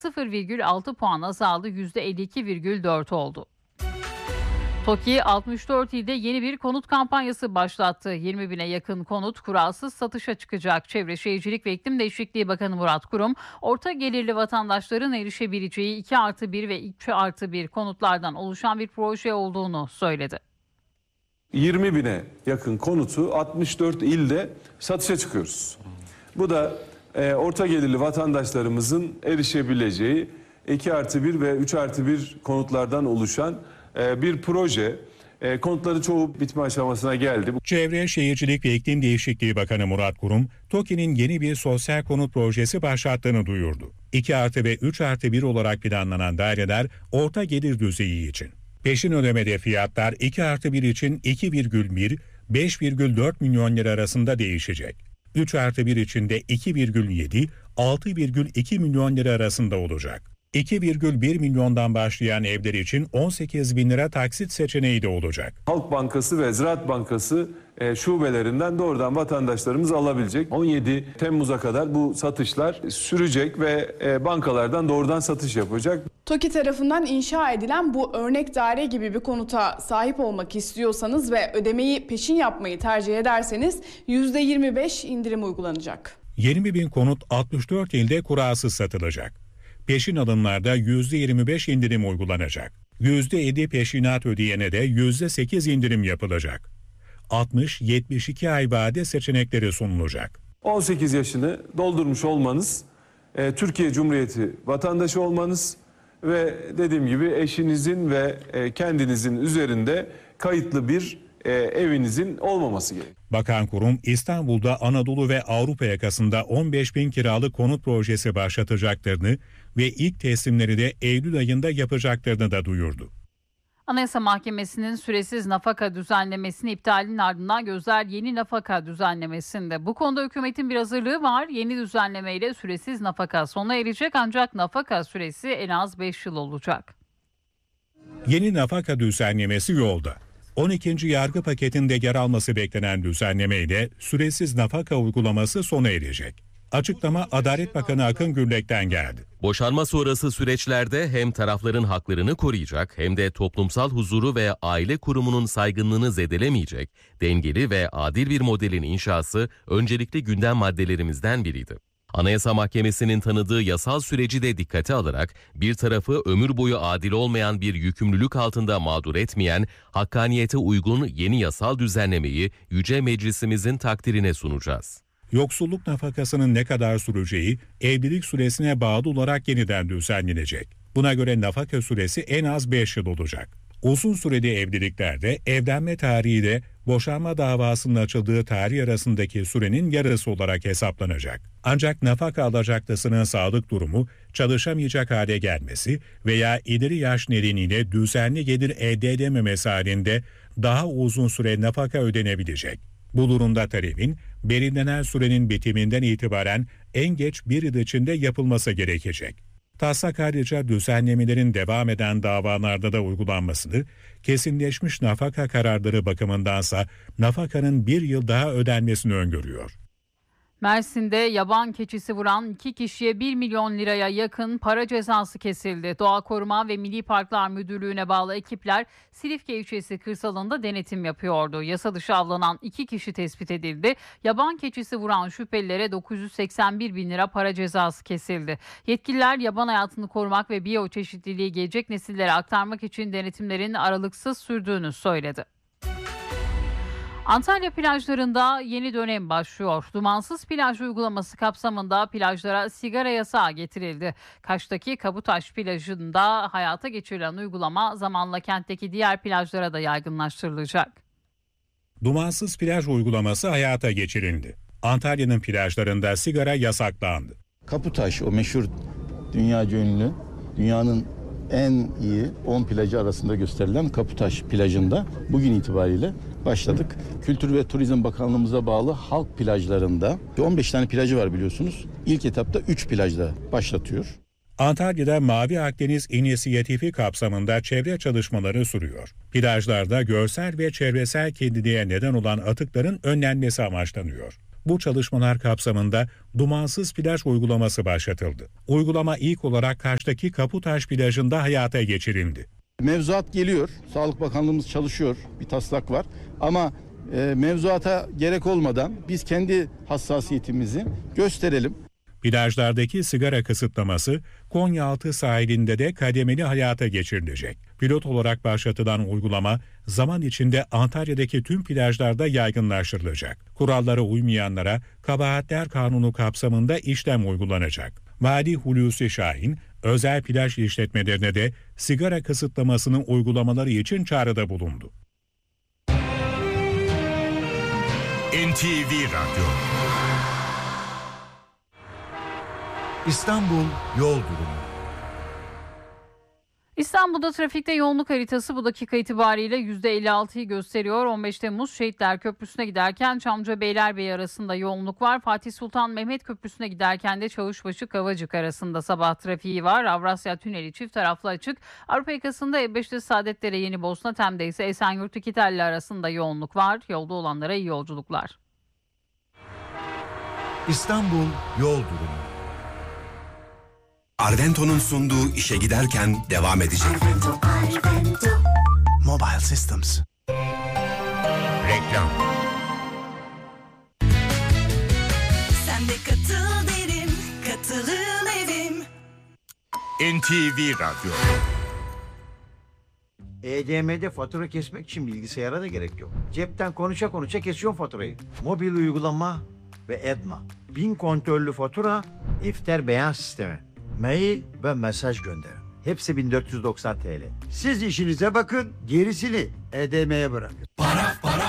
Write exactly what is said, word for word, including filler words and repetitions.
sıfır virgül altı puan azaldı, yüzde elli iki virgül dört oldu. TOKİ altmış dört ilde yeni bir konut kampanyası başlattı. yirmi bine yakın konut kuralsız satışa çıkacak. Çevre Şehircilik ve İklim Değişikliği Bakanı Murat Kurum, orta gelirli vatandaşların erişebileceği iki artı bir ve üç artı bir konutlardan oluşan bir proje olduğunu söyledi. yirmi bine yakın konutu altmış dört ilde satışa çıkıyoruz. Bu da e, orta gelirli vatandaşlarımızın erişebileceği iki artı bir ve üç artı bir konutlardan oluşan e, bir proje. E, konutları çoğu bitme aşamasına geldi. Çevre, Şehircilik ve İklim Değişikliği Bakanı Murat Kurum, TOKİ'nin yeni bir sosyal konut projesi başlattığını duyurdu. iki artı ve üç artı bir olarak planlanan daireler orta gelir düzeyi için. Peşin ödemede fiyatlar iki artı bir için iki virgül bir, beş virgül dört milyon lira arasında değişecek. üç artı bir için de iki virgül yedi, altı virgül iki milyon lira arasında olacak. iki virgül bir milyondan başlayan evler için on sekiz bin lira taksit seçeneği de olacak. Halk Bankası ve Ziraat Bankası e, şubelerinden doğrudan vatandaşlarımız alabilecek. on yedi Temmuz'a kadar bu satışlar sürecek ve e, bankalardan doğrudan satış yapacak. TOKİ tarafından inşa edilen bu örnek daire gibi bir konuta sahip olmak istiyorsanız ve ödemeyi peşin yapmayı tercih ederseniz yüzde yirmi beş indirim uygulanacak. yirmi bin konut altmış dört ilde kurasız satılacak. Peşin alımlarda yüzde yirmi beş indirim uygulanacak. yüzde yedi peşinat ödeyene de yüzde sekiz indirim yapılacak. altmış yetmiş iki ay vade seçenekleri sunulacak. on sekiz yaşını doldurmuş olmanız, e, Türkiye Cumhuriyeti vatandaşı olmanız ve dediğim gibi eşinizin ve e, kendinizin üzerinde kayıtlı bir e, evinizin olmaması gerekiyor. Bakan Kurum, İstanbul'da Anadolu ve Avrupa yakasında on beş bin kiralık konut projesi başlatacaklarını ve ilk teslimleri de Eylül ayında yapacaklarını da duyurdu. Anayasa Mahkemesi'nin süresiz nafaka düzenlemesini iptalinin ardından gözler yeni nafaka düzenlemesinde. Bu konuda hükümetin bir hazırlığı var. Yeni düzenlemeyle süresiz nafaka sona erecek, ancak nafaka süresi en az beş yıl olacak. Yeni nafaka düzenlemesi yolda. on ikinci yargı paketinde yer alması beklenen düzenlemeyle süresiz nafaka uygulaması sona erecek. Açıklama Adalet Bakanı Akın Gürlek'ten geldi. Boşanma sonrası süreçlerde hem tarafların haklarını koruyacak hem de toplumsal huzuru ve aile kurumunun saygınlığını zedelemeyecek dengeli ve adil bir modelin inşası öncelikli gündem maddelerimizden biriydi. Anayasa Mahkemesi'nin tanıdığı yasal süreci de dikkate alarak bir tarafı ömür boyu adil olmayan bir yükümlülük altında mağdur etmeyen, hakkaniyete uygun yeni yasal düzenlemeyi Yüce Meclisimizin takdirine sunacağız. Yoksulluk nafakasının ne kadar süreceği evlilik süresine bağlı olarak yeniden düzenlenecek. Buna göre nafaka süresi en az beş yıl olacak. Uzun süreli evliliklerde evlenme tarihi de boşanma davasının açıldığı tarih arasındaki sürenin yarısı olarak hesaplanacak. Ancak nafaka alacaklısının sağlık durumu, çalışamayacak hale gelmesi veya ileri yaş nedeniyle düzenli gelir elde edememesi halinde daha uzun süre nafaka ödenebilecek. Bu durumda talebin belirlenen sürenin bitiminden itibaren en geç bir yıl içinde yapılması gerekecek. Taslak ayrıca düzenlemelerin devam eden davalarda da uygulanmasını, kesinleşmiş nafaka kararları bakımındansa nafakanın bir yıl daha ödenmesini öngörüyor. Mersin'de yaban keçisi vuran iki kişiye bir milyon liraya yakın para cezası kesildi. Doğa Koruma ve Milli Parklar Müdürlüğü'ne bağlı ekipler Silifke ilçesi kırsalında denetim yapıyordu. Yasa dışı avlanan iki kişi tespit edildi. Yaban keçisi vuran şüphelilere dokuz yüz seksen bir bin lira para cezası kesildi. Yetkililer yaban hayatını korumak ve biyoçeşitliliği gelecek nesillere aktarmak için denetimlerin aralıksız sürdüğünü söyledi. Antalya plajlarında yeni dönem başlıyor. Dumansız plaj uygulaması kapsamında plajlara sigara yasağı getirildi. Kaş'taki Kabutaş plajında hayata geçirilen uygulama zamanla kentteki diğer plajlara da yaygınlaştırılacak. Dumansız plaj uygulaması hayata geçirildi. Antalya'nın plajlarında sigara yasaklandı. Kabutaş, o meşhur dünyaca ünlü, dünyanın en iyi on plajı arasında gösterilen Kabutaş plajında bugün itibariyle başladık. Kültür ve Turizm Bakanlığımıza bağlı halk plajlarında on beş tane plajı var biliyorsunuz. İlk etapta üç plajda başlatıyor. Antalya'da Mavi Akdeniz İnisiyatifi kapsamında çevre çalışmaları sürüyor. Plajlarda görsel ve çevresel kirliliğe neden olan atıkların önlenmesi amaçlanıyor. Bu çalışmalar kapsamında dumansız plaj uygulaması başlatıldı. Uygulama ilk olarak Kaş'taki Kaputaş plajında hayata geçirildi. Mevzuat geliyor. Sağlık Bakanlığımız çalışıyor. Bir taslak var. Ama e, mevzuata gerek olmadan biz kendi hassasiyetimizi gösterelim. Plajlardaki sigara kısıtlaması Konyaaltı sahilinde de kademeli hayata geçirilecek. Pilot olarak başlatılan uygulama zaman içinde Antalya'daki tüm plajlarda yaygınlaştırılacak. Kurallara uymayanlara Kabahatler Kanunu kapsamında işlem uygulanacak. Vali Hulusi Şahin, özel plaj işletmelerine de sigara kısıtlamasının uygulamaları için çağrıda bulundu. N T V Radyo İstanbul Yol Durumu. İstanbul'da trafikte yoğunluk haritası bu dakika itibariyle yüzde elli altıyı gösteriyor. on beş Temmuz Şehitler Köprüsü'ne giderken Çamlıca Beylerbeyi arasında yoğunluk var. Fatih Sultan Mehmet Köprüsü'ne giderken de Çavuşbaşı Kavacık arasında sabah trafiği var. Avrasya Tüneli çift taraflı açık. Avrupa yakasında E beşte Saadetlere Yenibosna, Tem'de ise Esenyurt İkitelli arasında yoğunluk var. Yolda olanlara iyi yolculuklar. İstanbul Yol Durumu. Arvento'nun sunduğu işe giderken devam edecek. Arvento, Arvento. Mobile Systems. Reklam. Sen de katıl derim, katılım evim. N T V Radyo. E D M'de fatura kesmek için bilgisayara da gerek yok. Cepten konuşa konuşa kesiyorsun faturayı. Mobil uygulama ve Edma. Bin kontrollü fatura, iftar beyan sistemi. Mail ve mesaj gönder. Hepsi bin dört yüz doksan T L. Siz işinize bakın, gerisini E D M'ye bırakın.